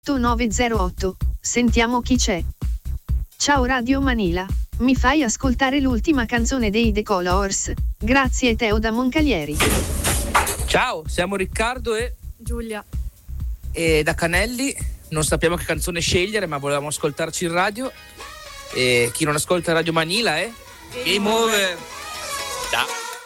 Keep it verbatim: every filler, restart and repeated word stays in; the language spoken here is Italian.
nove zero otto. Sentiamo chi c'è. Ciao Radio Manila, mi fai ascoltare l'ultima canzone dei The Colors? Grazie Teo da Moncalieri. Ciao, siamo Riccardo e Giulia. E da Canelli non sappiamo che canzone scegliere, ma volevamo ascoltarci in radio. E chi non ascolta Radio Manila è Game Over. Ciao.